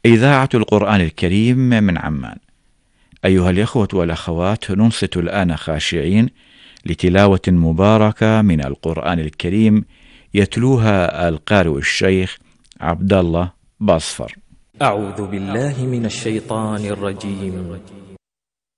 إذاعة القرآن الكريم من عمان. أيها الإخوة والأخوات، ننصت الآن خاشعين لتلاوة مباركة من القرآن الكريم يتلوها القارئ الشيخ عبد الله باصفر. أعوذ بالله من الشيطان الرجيم.